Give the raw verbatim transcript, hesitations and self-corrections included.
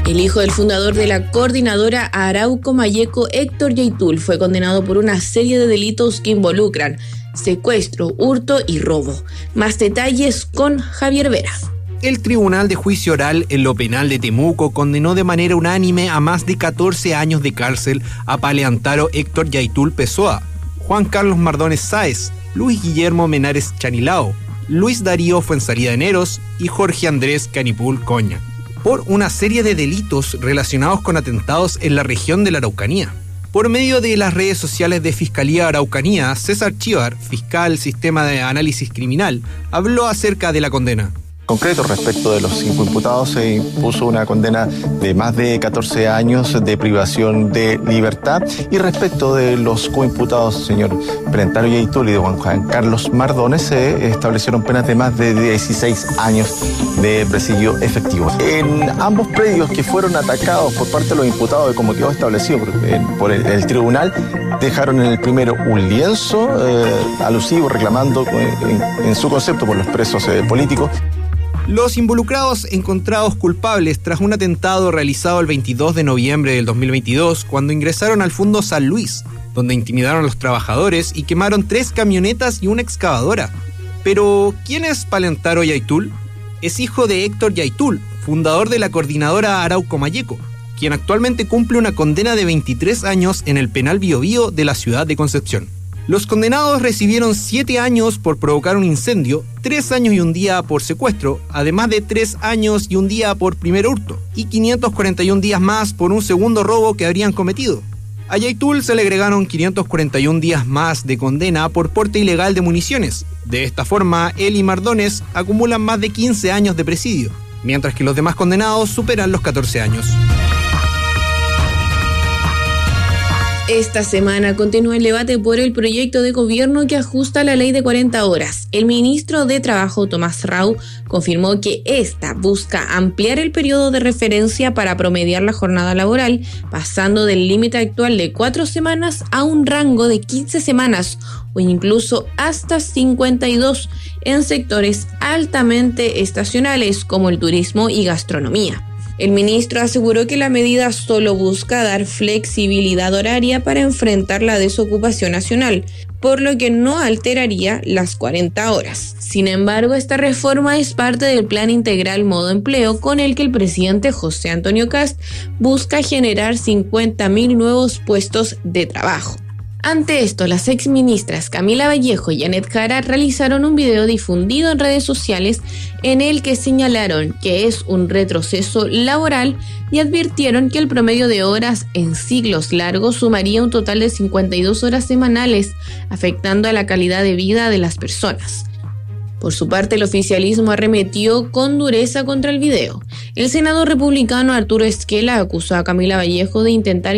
El hijo del fundador de la coordinadora Arauco Mayeco, Héctor Yaitul, fue condenado por una serie de delitos que involucran secuestro, hurto y robo. Más detalles con Javier Vera. El Tribunal de Juicio Oral en lo Penal de Temuco condenó de manera unánime a más de catorce años de cárcel a Paleantaro Héctor Yaitul Pessoa, Juan Carlos Mardones Sáez, Luis Guillermo Menares Chanilao, Luis Darío Fuenzalida Neros y Jorge Andrés Canipul Coña, por una serie de delitos relacionados con atentados en la región de la Araucanía. Por medio de las redes sociales de Fiscalía Araucanía, César Chívar, fiscal Sistema de Análisis Criminal, habló acerca de la condena. Concreto, respecto de los cinco imputados, se impuso una condena de más de catorce años de privación de libertad, y respecto de los coimputados, señor Paleantaro Yaitul y de Juan, Juan Carlos Mardones, se establecieron penas de más de dieciséis años de presidio efectivo. En ambos predios que fueron atacados por parte de los imputados, como quedó establecido por, por el, el tribunal, dejaron en el primero un lienzo eh, alusivo reclamando en, en su concepto por los presos eh, políticos. Los involucrados encontrados culpables tras un atentado realizado el veintidós de noviembre del dos mil veintidós, cuando ingresaron al Fundo San Luis, donde intimidaron a los trabajadores y quemaron tres camionetas y una excavadora. Pero, ¿quién es Paleantaro Yaitul? Es hijo de Héctor Yaitul, fundador de la coordinadora Arauco Mayeco, quien actualmente cumple una condena de veintitrés años en el penal Biobío de la ciudad de Concepción. Los condenados recibieron siete años por provocar un incendio, tres años y un día por secuestro, además de tres años y un día por primer hurto, y quinientos cuarenta y un días más por un segundo robo que habrían cometido. A Yaitul se le agregaron quinientos cuarenta y un días más de condena por porte ilegal de municiones. De esta forma, él y Mardones acumulan más de quince años de presidio, mientras que los demás condenados superan los catorce años. Esta semana continúa el debate por el proyecto de gobierno que ajusta la ley de cuarenta horas. El ministro de Trabajo, Tomás Rau, confirmó que esta busca ampliar el periodo de referencia para promediar la jornada laboral, pasando del límite actual de cuatro semanas a un rango de quince semanas o incluso hasta cincuenta y dos en sectores altamente estacionales como el turismo y gastronomía. El ministro aseguró que la medida solo busca dar flexibilidad horaria para enfrentar la desocupación nacional, por lo que no alteraría las cuarenta horas. Sin embargo, esta reforma es parte del Plan Integral Modo Empleo, con el que el presidente José Antonio Kast busca generar cincuenta mil nuevos puestos de trabajo. Ante esto, las exministras Camila Vallejo y Janet Jara realizaron un video difundido en redes sociales en el que señalaron que es un retroceso laboral y advirtieron que el promedio de horas en ciclos largos sumaría un total de cincuenta y dos horas semanales, afectando a la calidad de vida de las personas. Por su parte, el oficialismo arremetió con dureza contra el video. El senador republicano Arturo Esquela acusó a Camila Vallejo de intentar